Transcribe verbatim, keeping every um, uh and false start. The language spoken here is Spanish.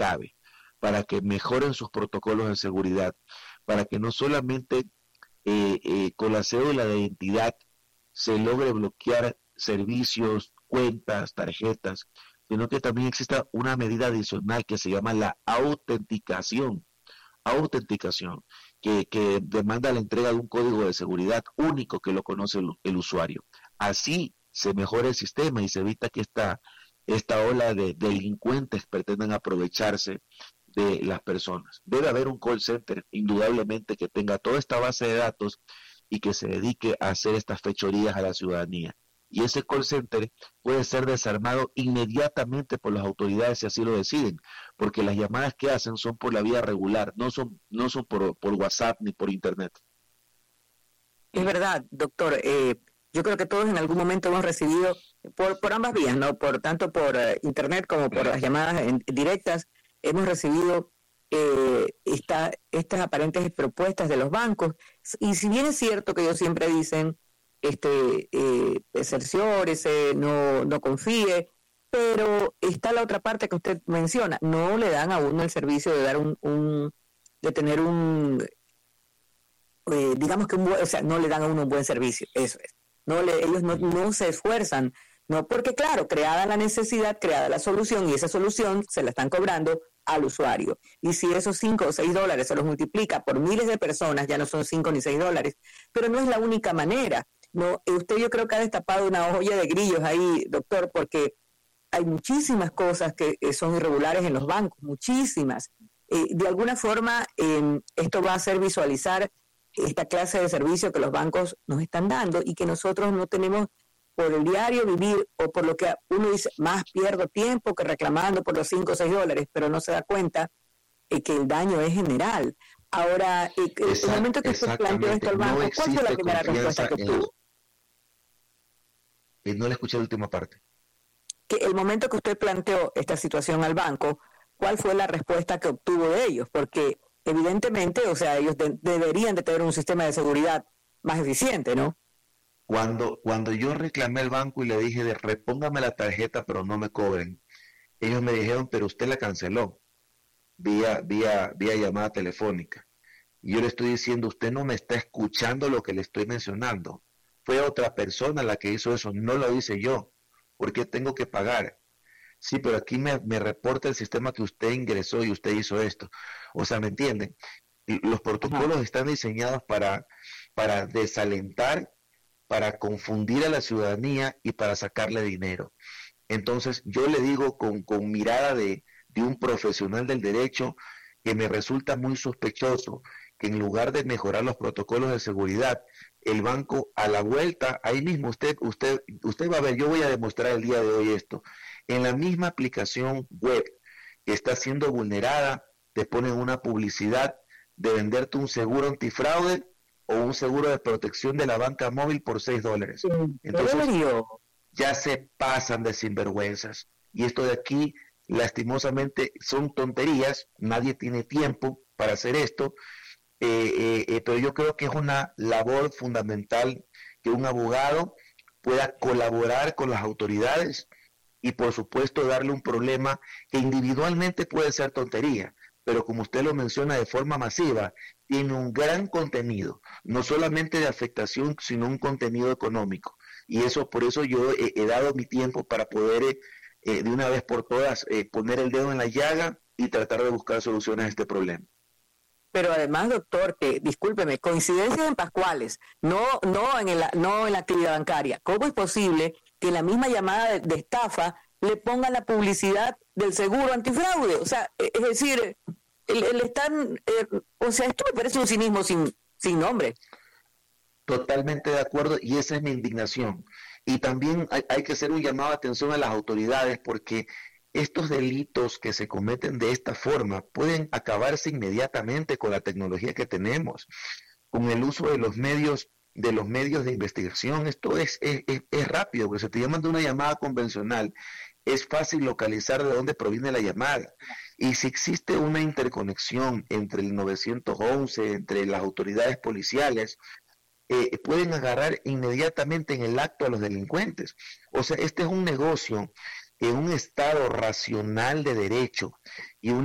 cabe, para que mejoren sus protocolos de seguridad, para que no solamente eh, eh, con la cédula de identidad se logre bloquear servicios, cuentas, tarjetas, sino que también exista una medida adicional que se llama la autenticación, autenticación, que, que demanda la entrega de un código de seguridad único que lo conoce el, el usuario. Así se mejora el sistema y se evita que esta, esta ola de delincuentes pretendan aprovecharse de las personas. Debe haber un call center, indudablemente, que tenga toda esta base de datos y que se dedique a hacer estas fechorías a la ciudadanía. Y ese call center puede ser desarmado inmediatamente por las autoridades si así lo deciden, porque las llamadas que hacen son por la vía regular, no son, no son por, por WhatsApp ni por Internet. Es verdad, doctor. Eh, yo creo que todos en algún momento hemos recibido, por, por ambas vías, no, por tanto por uh, Internet como por las llamadas en, directas, hemos recibido eh, esta, estas aparentes propuestas de los bancos. Y si bien es cierto que ellos siempre dicen, este, eh, cerciórese, no, no confíe, pero está la otra parte que usted menciona, no le dan a uno el servicio de dar un, un de tener un, eh, digamos que un buen, o sea, no le dan a uno un buen servicio, eso es, no le, ellos no, no se esfuerzan, no, porque claro, creada la necesidad, creada la solución, y esa solución se la están cobrando al usuario, y si esos cinco o seis dólares se los multiplica por miles de personas, ya no son cinco ni seis dólares, pero no es la única manera. No, usted yo creo que ha destapado una olla de grillos ahí, doctor, porque hay muchísimas cosas que eh, son irregulares en los bancos, muchísimas. Eh, de alguna forma, eh, esto va a hacer visualizar esta clase de servicio que los bancos nos están dando y que nosotros no tenemos por el diario vivir, o por lo que uno dice, más pierdo tiempo que reclamando por los cinco o seis dólares, pero no se da cuenta eh, que el daño es general. Ahora, eh, Exact, el momento que usted planteó esto al banco, no ¿cuál fue la primera respuesta que obtuvo? No le escuché la última parte. Que el momento que usted planteó esta situación al banco, ¿cuál fue la respuesta que obtuvo de ellos? Porque evidentemente, o sea, ellos de, deberían de tener un sistema de seguridad más eficiente, ¿no? Cuando, cuando yo reclamé al banco y le dije de repóngame la tarjeta pero no me cobren, ellos me dijeron, pero usted la canceló vía, vía, vía llamada telefónica. Y yo le estoy diciendo, usted no me está escuchando lo que le estoy mencionando. Fue otra persona la que hizo eso, no lo hice yo. ¿Por qué tengo que pagar? Sí, pero aquí me, me reporta el sistema que usted ingresó y usted hizo esto. O sea, ¿me entienden? Y los protocolos Ajá. están diseñados para, para desalentar, para confundir a la ciudadanía y para sacarle dinero. Entonces, yo le digo con, con mirada de, de un profesional del derecho que me resulta muy sospechoso que en lugar de mejorar los protocolos de seguridad, el banco a la vuelta, ahí mismo usted, usted, usted va a ver, yo voy a demostrar el día de hoy esto, en la misma aplicación web que está siendo vulnerada, te ponen una publicidad de venderte un seguro antifraude o un seguro de protección de la banca móvil por seis dólares. Entonces, ya se pasan de sinvergüenzas. Y esto de aquí, lastimosamente, son tonterías, nadie tiene tiempo para hacer esto, eh, eh, eh, pero yo creo que es una labor fundamental que un abogado pueda colaborar con las autoridades y por supuesto darle un problema que individualmente puede ser tontería, pero como usted lo menciona de forma masiva, tiene un gran contenido, no solamente de afectación, sino un contenido económico. Y eso, por eso yo he, he dado mi tiempo para poder eh, eh, de una vez por todas eh, poner el dedo en la llaga y tratar de buscar soluciones a este problema. Pero además, doctor, que discúlpeme, coincidencias en Pascuales, no, no en el, no en la actividad bancaria. ¿Cómo es posible que en la misma llamada de, de estafa le pongan la publicidad del seguro antifraude? O sea, es decir, el, el están, eh, o sea, esto me parece un cinismo sin, sin nombre. Totalmente de acuerdo, y esa es mi indignación. Y también hay, hay que hacer un llamado de atención a las autoridades, porque estos delitos que se cometen de esta forma pueden acabarse inmediatamente con la tecnología que tenemos, con el uso de los medios de los medios de investigación. Esto es, es, es, es rápido, porque si te llaman de una llamada convencional, es fácil localizar de dónde proviene la llamada. Y si existe una interconexión entre el nueve once, entre las autoridades policiales, eh, pueden agarrar inmediatamente en el acto a los delincuentes. O sea, este es un negocio en un estado racional de derecho y un